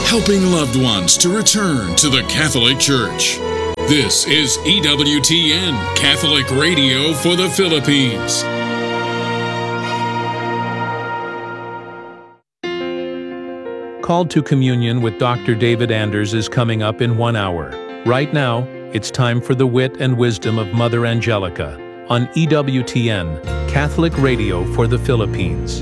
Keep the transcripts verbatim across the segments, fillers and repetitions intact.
helping loved ones to return to the Catholic Church. This is E W T N, Catholic Radio for the Philippines. Called to Communion with Doctor David Anders is coming up in one hour. Right now, it's time for the wit and wisdom of Mother Angelica on E W T N, Catholic Radio for the Philippines.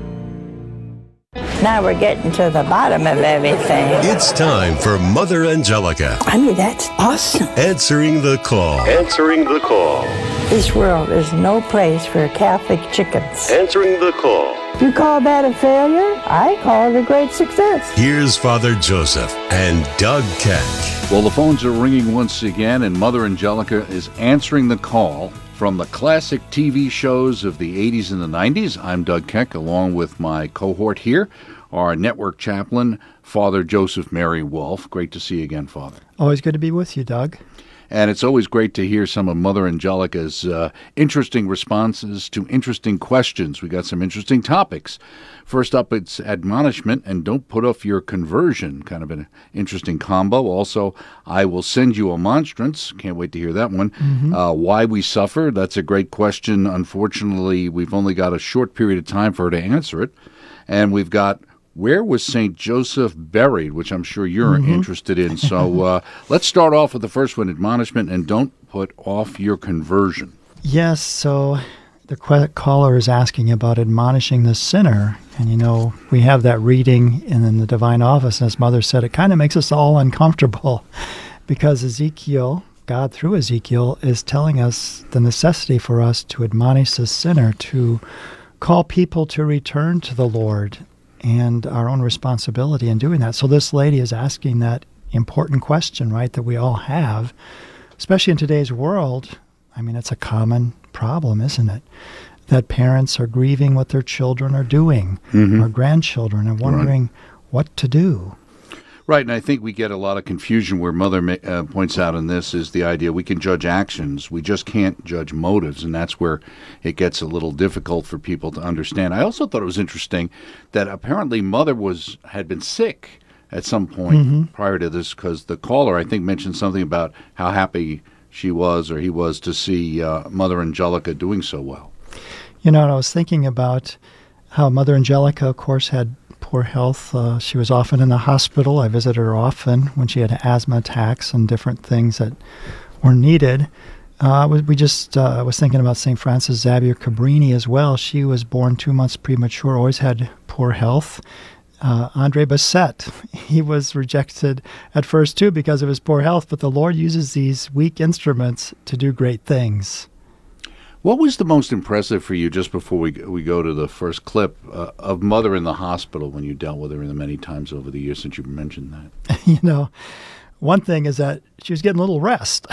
Now we're getting to the bottom of everything. It's time for Mother Angelica. I mean, that's awesome. Answering the call. Answering the call. This world is no place for Catholic chickens. Answering the call. You call that a failure? I call it a great success. Here's Father Joseph and Doug Keck. Well, the phones are ringing once again, and Mother Angelica is answering the call from the classic T V shows of the eighties and the nineties. I'm Doug Keck, along with my cohort here, our network chaplain, Father Joseph Mary Wolf. Great to see you again, Father. Always good to be with you, Doug. And it's always great to hear some of Mother Angelica's uh, interesting responses to interesting questions. We got some interesting topics. First up, it's admonishment and don't put off your conversion. Kind of an interesting combo. Also, I will send you a monstrance. Can't wait to hear that one. Mm-hmm. Uh, why we suffer. That's a great question. Unfortunately, we've only got a short period of time for her to answer it. And we've got, where was Saint Joseph buried, which I'm sure you're mm-hmm. interested in. So uh, let's start off with the first one, admonishment, and don't put off your conversion. Yes, so the que- caller is asking about admonishing the sinner. And, you know, we have that reading in the Divine Office, and as Mother said, it kind of makes us all uncomfortable because Ezekiel, God through Ezekiel, is telling us the necessity for us to admonish the sinner, to call people to return to the Lord, and our own responsibility in doing that. So this lady is asking that important question, right, that we all have, especially in today's world. I mean, it's a common problem, isn't it? That parents are grieving what their children are doing, mm-hmm. or grandchildren, and wondering right. what to do. Right, and I think we get a lot of confusion where Mother uh, points out in this is the idea we can judge actions, we just can't judge motives, and that's where it gets a little difficult for people to understand. I also thought it was interesting that apparently Mother was had been sick at some point mm-hmm. prior to this, because the caller, I think, mentioned something about how happy she was or he was to see uh, Mother Angelica doing so well. You know, and I was thinking about how Mother Angelica, of course, had poor health. Uh, she was often in the hospital. I visited her often when she had asthma attacks and different things that were needed. Uh, we, we just uh, was thinking about Saint Francis Xavier Cabrini as well. She was born two months premature, always had poor health. Uh, Andre Bessette, he was rejected at first too because of his poor health, but the Lord uses these weak instruments to do great things. What was the most impressive for you, just before we we go to the first clip, uh, of Mother in the hospital when you dealt with her in the many times over the years since you mentioned that? You know, one thing is that she was getting a little rest.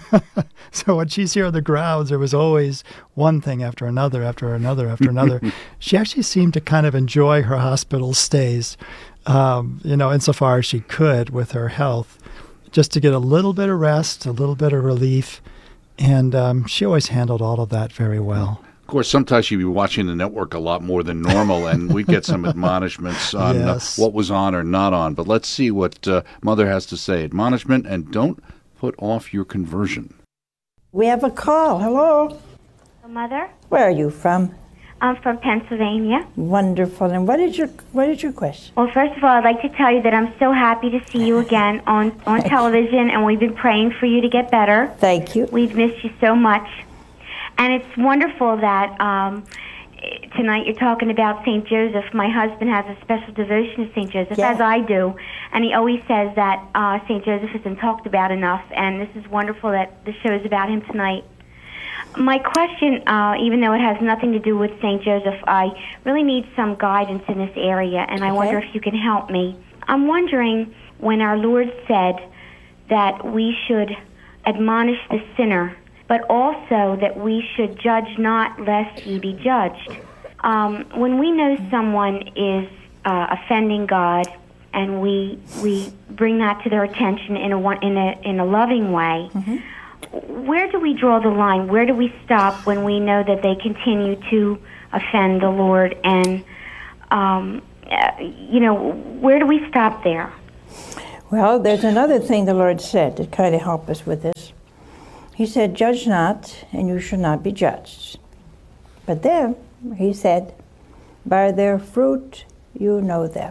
So when she's here on the grounds, there was always one thing after another, after another, after another. She actually seemed to kind of enjoy her hospital stays, um, you know, insofar as she could with her health, just to get a little bit of rest, a little bit of relief. And um, she always handled all of that very well. Of course, sometimes she'd be watching the network a lot more than normal, and we'd get some admonishments on yes. uh, what was on or not on. But let's see what uh, Mother has to say. Admonishment, and don't put off your conversion. We have a call. Hello. Mother? Where are you from? I'm from Pennsylvania. Wonderful. And what is your what is your question? Well, first of all, I'd like to tell you that I'm so happy to see you again on, on television, and we've been praying for you to get better. Thank you. We've missed you so much. And it's wonderful that um, tonight you're talking about Saint Joseph. My husband has a special devotion to Saint Joseph, yeah. as I do. And he always says that uh, Saint Joseph isn't talked about enough. And this is wonderful that the show is about him tonight. My question, uh, even though it has nothing to do with Saint Joseph, I really need some guidance in this area, and I okay. wonder if you can help me. I'm wondering, when our Lord said that we should admonish the sinner, but also that we should judge not lest ye be judged. Um, when we know someone is uh, offending God, and we we bring that to their attention in a in a in a loving way. Mm-hmm. Where do we draw the line? Where do we stop when we know that they continue to offend the Lord? And, um, uh, you know, where do we stop there? Well, there's another thing the Lord said that kind of helped us with this. He said, judge not, and you shall not be judged. But then, he said, by their fruit you know them.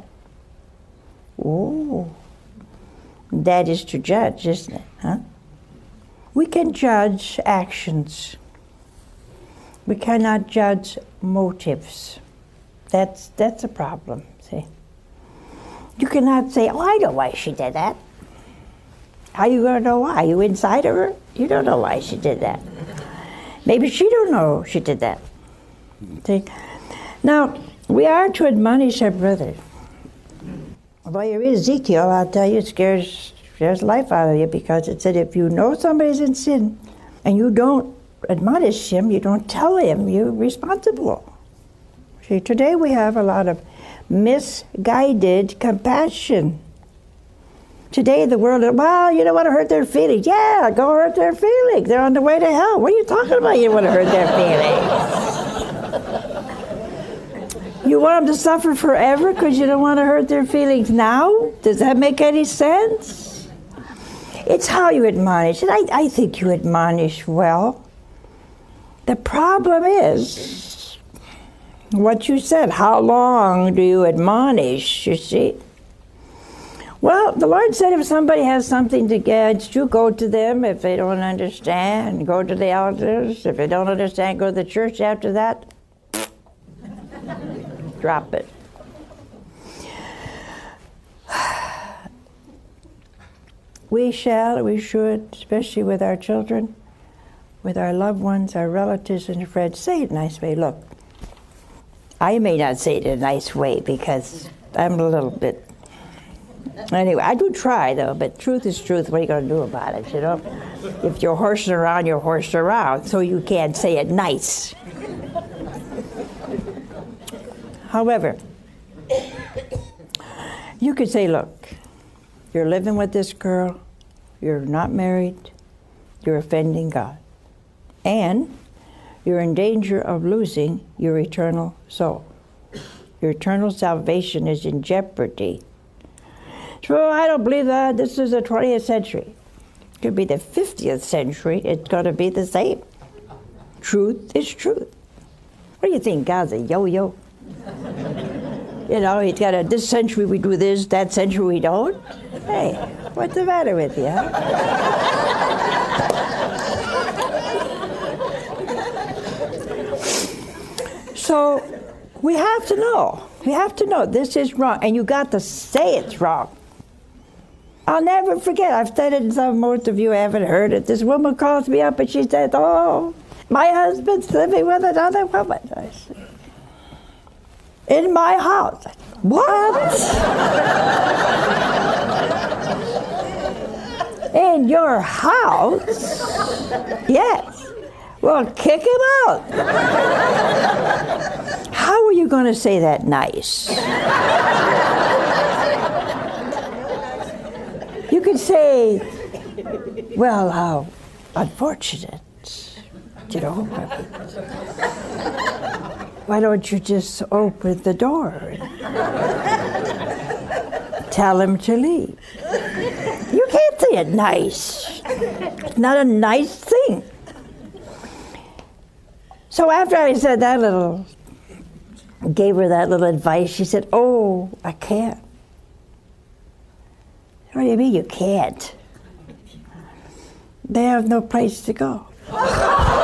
Ooh, that is to judge, isn't it, huh? We can judge actions. We cannot judge motives. That's, that's a problem, see? You cannot say, oh, I know why she did that. How are you going to know why? You inside of her? You don't know why she did that. Maybe she don't know she did that. See? Now, we are to admonish our brother. Although you read Ezekiel, I'll tell you, it scares, scares life out of you, because it said if you know somebody's in sin and you don't admonish him, you don't tell him, you're responsible. See, today we have a lot of misguided compassion. Today the world, well, you don't want to hurt their feelings. Yeah, go hurt their feelings. They're on the way to hell. What are you talking about? You don't want to hurt their feelings. You want them to suffer forever because you don't want to hurt their feelings now? Does that make any sense? It's how you admonish. And I, I think you admonish well. The problem is what you said. How long do you admonish, you see? Well, the Lord said if somebody has something against you, go to them. If they don't understand, go to the elders. If they don't understand, go to the church after that. Drop it. We shall, we should, especially with our children, with our loved ones, our relatives and friends, say it a nice way. Look, I may not say it in a nice way because I'm a little bit, anyway, I do try though, but truth is truth. What are you going to do about it, you know? If you're horsing around, you're horsing around, so you can't say it nice. However, you could say, look, you're living with this girl, you're not married, you're offending God, and you're in danger of losing your eternal soul. Your eternal salvation is in jeopardy. So I don't believe that. This is the twentieth century. It could be the fiftieth century. It's going to be the same. Truth is truth. What do you think? God's a yo-yo? You know, he's got a, this century we do this, that century we don't. Hey, what's the matter with you, huh? So we have to know. We have to know this is wrong, and you got to say it's wrong. I'll never forget. I've said it, and some most of you haven't heard it. This woman calls me up and she said, "Oh, my husband's living with another woman." I said, in my house. What? In your house? Yes. Well, kick him out. How are you going to say that nice? You could say, well, how unfortunate, you know. Why don't you just open the door and tell him to leave? You can't say it nice. It's not a nice thing. So after I said that little, gave her that little advice, she said, "Oh, I can't." What do you mean you can't? They have no place to go.